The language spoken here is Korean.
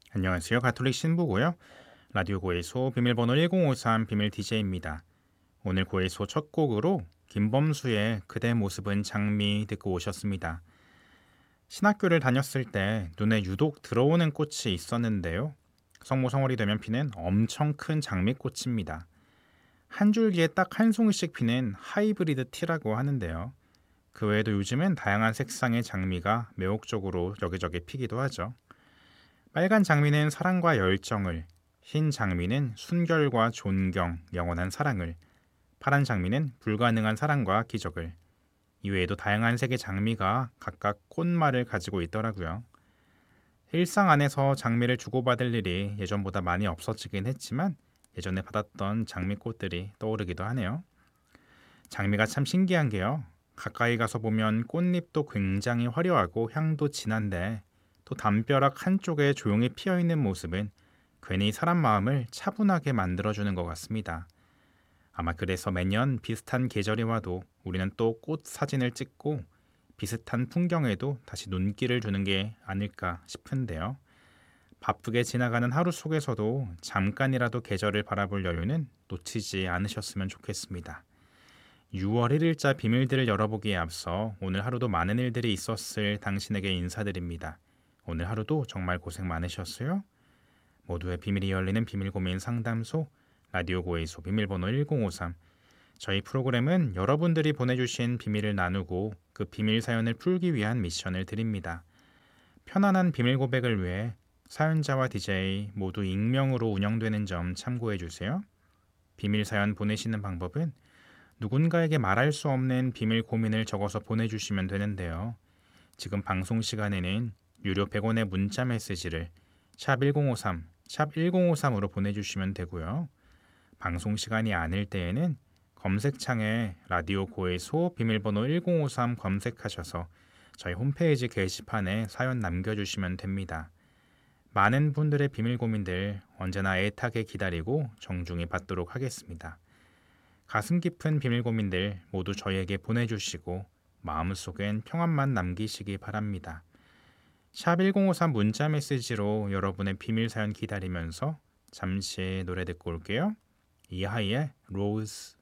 안녕하세요. 가톨릭 신부고요. 라디오 고해소 비밀번호 1053 비밀 DJ입니다. 오늘 고해소 첫 곡으로 김범수의 그대 모습은 장미 듣고 오셨습니다. 신학교를 다녔을 때 눈에 유독 들어오는 꽃이 있었는데요. 성모성월이 되면 피는 엄청 큰 장미꽃입니다. 한 줄기에 딱 한 송이씩 피는 하이브리드 티라고 하는데요. 그 외에도 요즘은 다양한 색상의 장미가 매혹적으로 여기저기 피기도 하죠. 빨간 장미는 사랑과 열정을, 흰 장미는 순결과 존경, 영원한 사랑을, 파란 장미는 불가능한 사랑과 기적을, 이외에도 다양한 색의 장미가 각각 꽃말을 가지고 있더라고요. 일상 안에서 장미를 주고받을 일이 예전보다 많이 없어지긴 했지만 예전에 받았던 장미꽃들이 떠오르기도 하네요. 장미가 참 신기한 게요. 가까이 가서 보면 꽃잎도 굉장히 화려하고 향도 진한데 또 담벼락 한쪽에 조용히 피어 있는 모습은 괜히 사람 마음을 차분하게 만들어주는 것 같습니다. 아마 그래서 매년 비슷한 계절이 와도 우리는 또 꽃 사진을 찍고 비슷한 풍경에도 다시 눈길을 주는 게 아닐까 싶은데요. 바쁘게 지나가는 하루 속에서도 잠깐이라도 계절을 바라볼 여유는 놓치지 않으셨으면 좋겠습니다. 6월 1일자 비밀들을 열어보기에 앞서 오늘 하루도 많은 일들이 있었을 당신에게 인사드립니다. 오늘 하루도 정말 고생 많으셨어요. 모두의 비밀이 열리는 비밀 고민 상담소 라디오 고해소 비밀번호 1053. 저희 프로그램은 여러분들이 보내주신 비밀을 나누고 그 비밀 사연을 풀기 위한 미션을 드립니다. 편안한 비밀 고백을 위해 사연자와 DJ 모두 익명으로 운영되는 점 참고해 주세요. 비밀 사연 보내시는 방법은 누군가에게 말할 수 없는 비밀 고민을 적어서 보내주시면 되는데요. 지금 방송 시간에는 유료 100원의 문자 메시지를 샵 1053, 샵 1053으로 보내주시면 되고요. 방송 시간이 아닐 때에는 검색창에 라디오 고해소 비밀번호 1053 검색하셔서 저희 홈페이지 게시판에 사연 남겨주시면 됩니다. 많은 분들의 비밀 고민들 언제나 애타게 기다리고 정중히 받도록 하겠습니다. 가슴 깊은 비밀 고민들 모두 저희에게 보내주시고 마음속엔 평안만 남기시기 바랍니다. 샵 1053 문자 메시지로 여러분의 비밀 사연 기다리면서 잠시 노래 듣고 올게요. 이하이의 로즈.